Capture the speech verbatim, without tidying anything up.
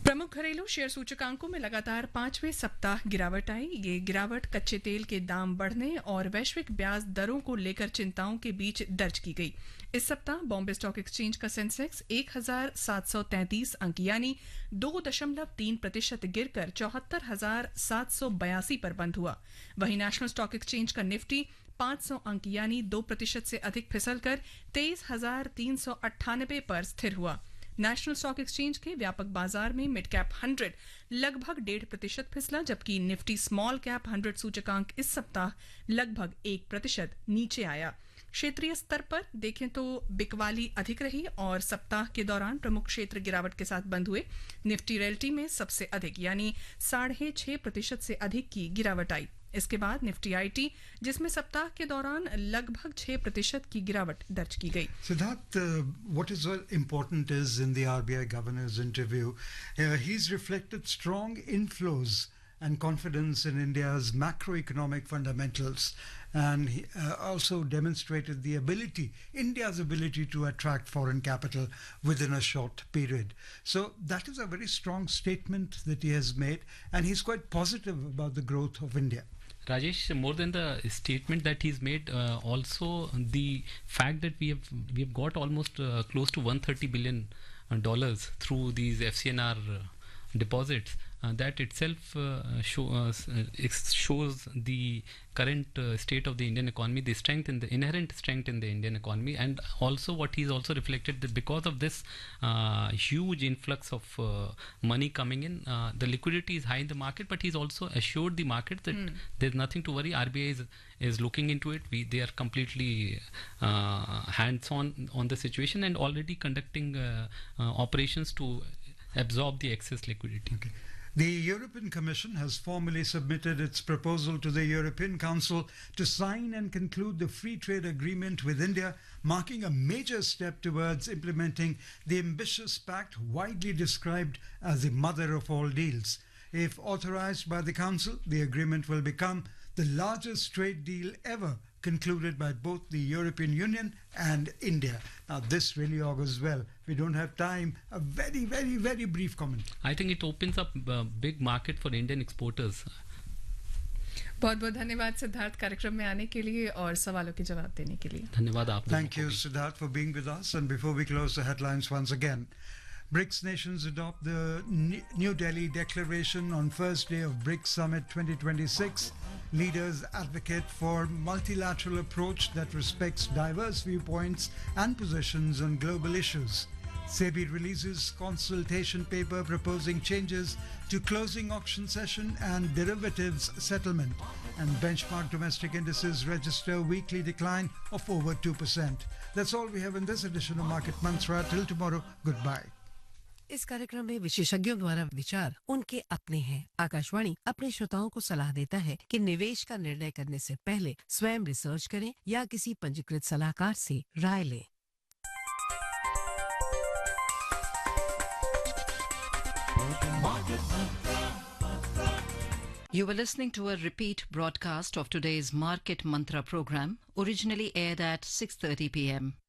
प्रमुख घरेलू शेयर सूचकांकों में लगातार पांचवें सप्ताह गिरावट आई। ये गिरावट कच्चे तेल के दाम बढ़ने और वैश्विक ब्याज दरों को लेकर चिंताओं के बीच दर्ज की गई। इस सप्ताह बॉम्बे स्टॉक एक्सचेंज का सेंसेक्स एक हजार सात सौ तैंतीस अंक यानी दो दशमलव तीन प्रतिशत गिरकर चौहत्तर हजार सात सौ बयासी पर बंद हुआ। वहीं नेशनल स्टॉक एक्सचेंज का निफ्टी पांच सौ अंक यानी दो प्रतिशत से अधिक फिसलकर तेईस हजार तीन सौ अट्ठानबे पर स्थिर हुआ। नेशनल स्टॉक एक्सचेंज के व्यापक बाजार में मिड कैप हंड्रेड लगभग डेढ़ प्रतिशत फिसला, जबकि निफ्टी स्मॉल कैप हंड्रेड सूचकांक इस सप्ताह लगभग एक प्रतिशत नीचे आया। क्षेत्रीय स्तर पर देखें तो बिकवाली अधिक रही और सप्ताह के दौरान प्रमुख क्षेत्र गिरावट के साथ बंद हुए। निफ्टी रियल्टी में सबसे अधिक यानी साढ़े छह प्रतिशत से अधिक की गिरावट आई। इसके बाद निफ्टी आईटी, जिसमें सप्ताह के दौरान लगभग छह प्रतिशत की गिरावट दर्ज की गई। Siddharth, uh, what is well important is in the R B I governor's interview, uh, he's reflected strong inflows and confidence in India's macroeconomic fundamentals, and he uh, also demonstrated the ability, India's ability to attract foreign capital within a short period. So that is a very strong statement that he has made, and he's quite positive about the growth of India. Rajesh, more than the statement that he's made, uh, also the fact that we have we have got almost uh, close to one hundred thirty billion dollars through these F C N R uh, deposits, uh, that itself uh, show, uh, shows the current uh, state of the Indian economy, the strength in the inherent strength in the Indian economy, and also what he's also reflected that because of this uh, huge influx of uh, money coming in, uh, the liquidity is high in the market, but he's also assured the market that mm. there's nothing to worry. R B I is is looking into it. We they are completely uh, hands-on on the situation and already conducting uh, uh, operations to absorb the excess liquidity. Okay. The European Commission has formally submitted its proposal to the European Council to sign and conclude the free trade agreement with India, marking a major step towards implementing the ambitious pact widely described as the mother of all deals. If authorized by the Council, the agreement will become the largest trade deal ever concluded by both the European Union and India. Now, this really augurs well. We don't have time. A very, very, very brief comment. I think it opens up a big market for Indian exporters. बहुत बहुत धन्यवाद सिद्धार्थ कार्यक्रम में आने के लिए और सवालों के जवाब देने के लिए। धन्यवाद आप। Thank you, Siddharth, for being with us. And before we close the headlines once again, BRICS nations adopt the New Delhi Declaration on first day of BRICS Summit twenty twenty-six. Leaders advocate for multilateral approach that respects diverse viewpoints and positions on global issues. SEBI releases consultation paper proposing changes to closing auction session and derivatives settlement. And benchmark domestic indices register weekly decline of over two percent. That's all we have in this edition of Market Mantra. Till tomorrow, goodbye. इस कार्यक्रम में विशेषज्ञों द्वारा विचार उनके अपने हैं। आकाशवाणी अपने श्रोताओं को सलाह देता है कि निवेश का निर्णय करने से पहले स्वयं रिसर्च करें या किसी पंजीकृत सलाहकार से राय लें। You were listening to a repeat broadcast of today's Market Mantra program, originally aired at six thirty p m